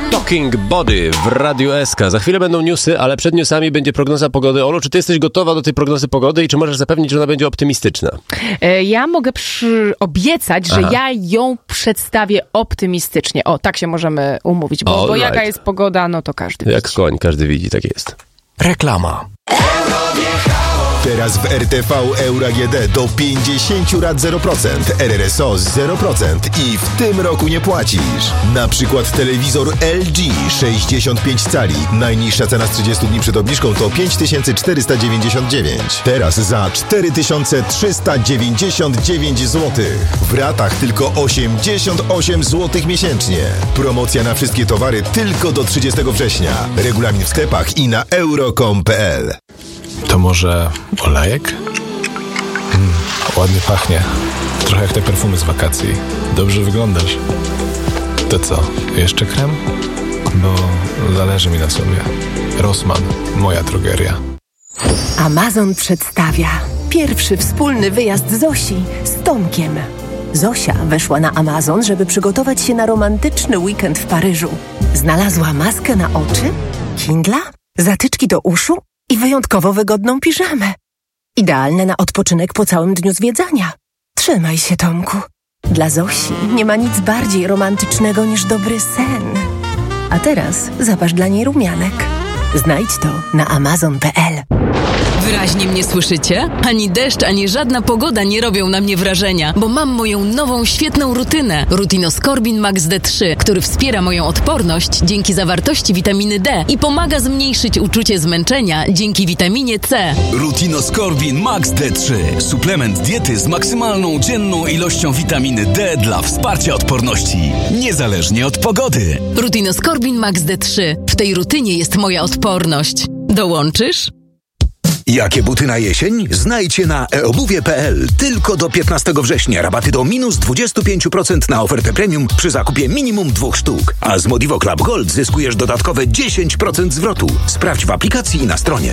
Talking Body w Radiu SK. Za chwilę będą newsy, ale przed newsami będzie prognoza pogody. Olu, czy ty jesteś gotowa do tej prognozy pogody i czy możesz zapewnić, że ona będzie optymistyczna? Ja mogę obiecać, że ja ją przedstawię optymistycznie. O, tak się możemy umówić, bo jaka jest pogoda, no to każdy widzi. Jak koń, każdy widzi, tak jest. Reklama. Teraz w RTV Euro AGD do 50 rat 0%, RRSO 0% i w tym roku nie płacisz. Na przykład telewizor LG 65 cali. Najniższa cena z 30 dni przed obniżką to 5499. Teraz za 4399 zł. W ratach tylko 88 zł miesięcznie. Promocja na wszystkie towary tylko do 30 września. Regulamin w sklepach i na euro.com.pl. To może olejek? Ładnie pachnie. Trochę jak te perfumy z wakacji. Dobrze wyglądasz. To co, jeszcze krem? Bo zależy mi na sobie. Rossmann, moja drogeria. Amazon przedstawia pierwszy wspólny wyjazd Zosi z Tomkiem. Zosia weszła na Amazon, żeby przygotować się na romantyczny weekend w Paryżu. Znalazła maskę na oczy, Kindla, zatyczki do uszu i wyjątkowo wygodną piżamę. Idealne na odpoczynek po całym dniu zwiedzania. Trzymaj się, Tomku. Dla Zosi nie ma nic bardziej romantycznego niż dobry sen. A teraz zaparz dla niej rumianek. Znajdź to na amazon.pl. Wyraźnie mnie słyszycie? Ani deszcz, ani żadna pogoda nie robią na mnie wrażenia, bo mam moją nową, świetną rutynę. Rutinoskorbin Max D3, który wspiera moją odporność dzięki zawartości witaminy D i pomaga zmniejszyć uczucie zmęczenia dzięki witaminie C. Rutinoskorbin Max D3. Suplement diety z maksymalną dzienną ilością witaminy D dla wsparcia odporności, niezależnie od pogody. Rutinoskorbin Max D3. W tej rutynie jest moja odporność. Dołączysz? Jakie buty na jesień? Znajdźcie na eobuwie.pl. Tylko do 15 września rabaty do minus 25% na ofertę premium przy zakupie minimum 2 sztuk. A z Modivo Club Gold zyskujesz dodatkowe 10% zwrotu. Sprawdź w aplikacji i na stronie.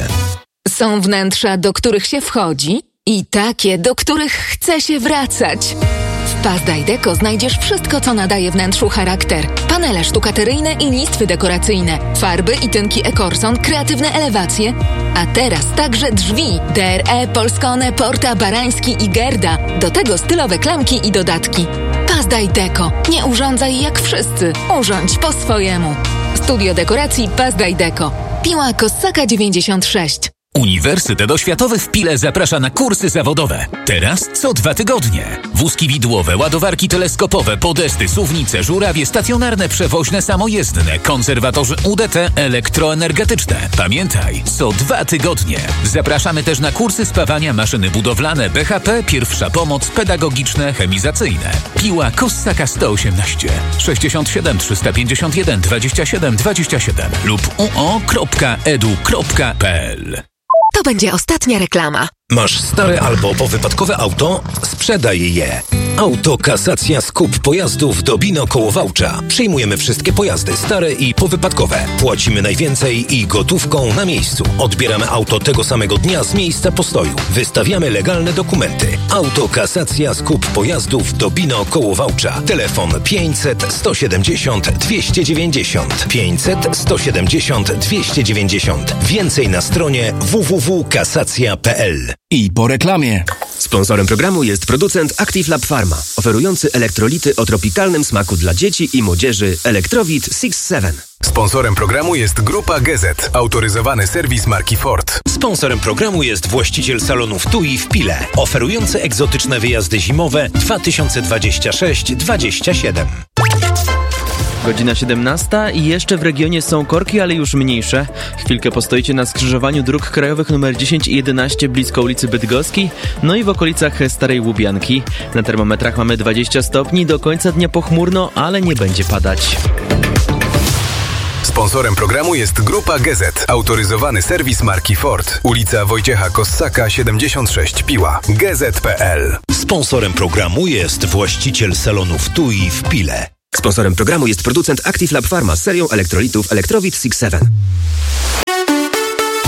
Są wnętrza, do których się wchodzi i takie, do których chce się wracać. W Pazdaj Deco znajdziesz wszystko, co nadaje wnętrzu charakter. Panele sztukateryjne i listwy dekoracyjne, farby i tynki Ecorson, kreatywne elewacje, a teraz także drzwi DRE, Polskone, Porta, Barański i Gerda. Do tego stylowe klamki i dodatki. Pazdaj Deco. Nie urządzaj jak wszyscy. Urządź po swojemu. Studio dekoracji Pazdaj Deco. Piła Kossaka 96. Uniwersytet Oświatowy w Pile zaprasza na kursy zawodowe. Teraz co 2 tygodnie. Wózki widłowe, ładowarki teleskopowe, podesty, suwnice, żurawie, stacjonarne, przewoźne, samojezdne, konserwatorzy UDT, elektroenergetyczne. Pamiętaj, co 2 tygodnie. Zapraszamy też na kursy spawania, maszyny budowlane, BHP, pierwsza pomoc, pedagogiczne, chemizacyjne. Piła Kossaka 118 67 351 27 27 lub uo.edu.pl. To będzie ostatnia reklama. Masz stare albo powypadkowe auto? Sprzedaj je. Autokasacja Skup Pojazdów Dobino koło Wałcza. Przyjmujemy wszystkie pojazdy stare i powypadkowe. Płacimy najwięcej i gotówką na miejscu. Odbieramy auto tego samego dnia z miejsca postoju. Wystawiamy legalne dokumenty. Autokasacja Skup Pojazdów Dobino koło Wałcza. Telefon 500 170 290. 500 170 290. Więcej na stronie www.kasacja.pl. I po reklamie. Sponsorem programu jest producent Active Lab Pharma, oferujący elektrolity o tropikalnym smaku dla dzieci i młodzieży Electrowit 6-7. Sponsorem programu jest Grupa GZ, autoryzowany serwis marki Ford. Sponsorem programu jest właściciel salonów TUI w Pile, oferujący egzotyczne wyjazdy zimowe 2026-27. Godzina 17 i jeszcze w regionie są korki, ale już mniejsze. Chwilkę postoicie na skrzyżowaniu dróg krajowych nr 10 i 11 blisko ulicy Bydgoskiej, no i w okolicach Starej Łubianki. Na termometrach mamy 20 stopni, do końca dnia pochmurno, ale nie będzie padać. Sponsorem programu jest Grupa GZ, autoryzowany serwis marki Ford. Ulica Wojciecha Kossaka 76 Piła. gz.pl. Sponsorem programu jest właściciel salonów TUI w Pile. Sponsorem programu jest producent Active Lab Pharma z serią elektrolitów Electrowit 6-7.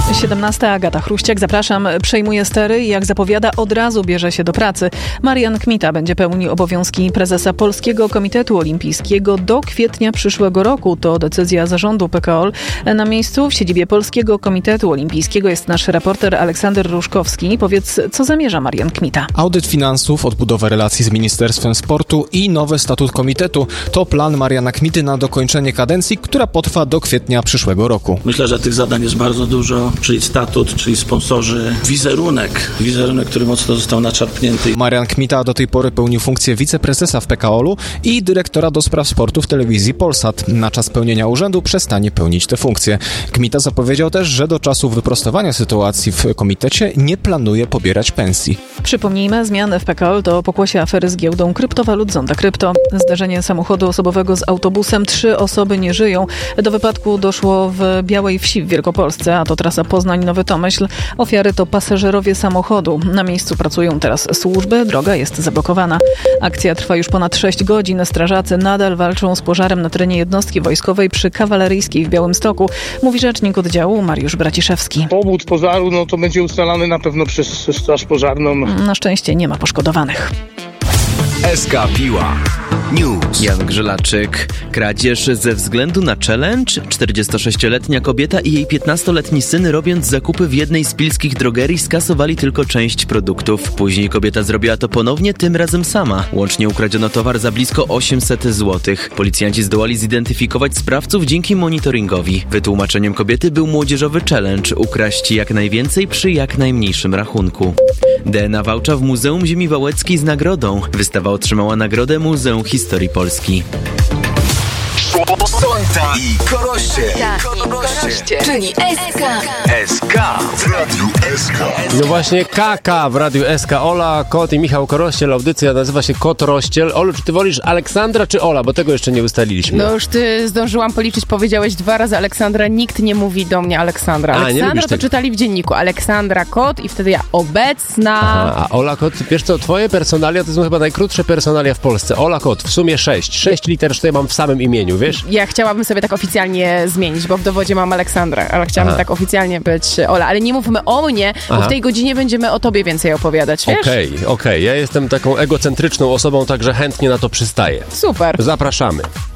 17. Agata Chruściak, zapraszam, przejmuje stery i jak zapowiada, od razu bierze się do pracy. Marian Kmita będzie pełnił obowiązki prezesa Polskiego Komitetu Olimpijskiego do kwietnia przyszłego roku. To decyzja zarządu PKOL. Na miejscu w siedzibie Polskiego Komitetu Olimpijskiego jest nasz reporter Aleksander Ruszkowski. Powiedz, co zamierza Marian Kmita? Audyt finansów, odbudowę relacji z Ministerstwem Sportu i nowy statut komitetu. To plan Mariana Kmity na dokończenie kadencji, która potrwa do kwietnia przyszłego roku. Myślę, że tych zadań jest bardzo dużo, czyli statut, czyli sponsorzy, wizerunek, który mocno został naczerpnięty. Marian Kmita do tej pory pełnił funkcję wiceprezesa w PKOL-u i dyrektora do spraw sportu w telewizji Polsat. Na czas pełnienia urzędu przestanie pełnić tę funkcję. Kmita zapowiedział też, że do czasu wyprostowania sytuacji w komitecie nie planuje pobierać pensji. Przypomnijmy, zmiany w PKOL to pokłosie afery z giełdą kryptowalut Zonda Krypto. Zdarzenie samochodu osobowego z autobusem. 3 osoby nie żyją. Do wypadku doszło w Białej Wsi w Wielkopolsce, a to trasa Poznań-Nowy Tomyśl. Ofiary to pasażerowie samochodu. Na miejscu pracują teraz służby, droga jest zablokowana. Akcja trwa już ponad 6 godzin. Strażacy nadal walczą z pożarem na terenie jednostki wojskowej przy Kawaleryjskiej w Białymstoku, mówi rzecznik oddziału Mariusz Braciszewski. Powód pożaru to będzie ustalany na pewno przez Straż Pożarną. Na szczęście nie ma poszkodowanych. SK Piła News. Jan Grzelaczyk. Kradzież ze względu na challenge? 46-letnia kobieta i jej 15-letni syn, robiąc zakupy w jednej z pilskich drogerii, skasowali tylko część produktów. Później kobieta zrobiła to ponownie, tym razem sama. Łącznie ukradziono towar za blisko 800 zł. Policjanci zdołali zidentyfikować sprawców dzięki monitoringowi. Wytłumaczeniem kobiety był młodzieżowy challenge: ukraść jak najwięcej przy jak najmniejszym rachunku. DNA Wałcza w Muzeum Ziemi Wałeckiej z nagrodą. Wystawa otrzymała nagrodę Muzeum Historii Polski. Sonta i Koroście. Czyli SK. SK w Radiu SK. No właśnie, KK w Radiu SK. Ola, Kot i Michał Korościel. Audycja nazywa się Kot Rościel. Olu, czy ty wolisz Aleksandra czy Ola? Bo tego jeszcze nie ustaliliśmy. No już ty zdążyłam policzyć, powiedziałeś 2 razy Aleksandra. Nikt nie mówi do mnie Aleksandra. Aleksandra to czytali w dzienniku. Aleksandra Kot i wtedy ja obecna. Aha, a Ola Kot, wiesz co, twoje personalia to są chyba najkrótsze personalia w Polsce. Ola Kot, w sumie 6. 6 liter tutaj mam w samym imieniu, wiesz? Ja chciałabym sobie tak oficjalnie zmienić, bo w dowodzie mam Aleksandra, ale chciałabym tak oficjalnie być Ola. Ale nie mówmy o mnie, bo w tej godzinie będziemy o tobie więcej opowiadać, wiesz? Okej. Ja jestem taką egocentryczną osobą, także chętnie na to przystaję. Super. Zapraszamy.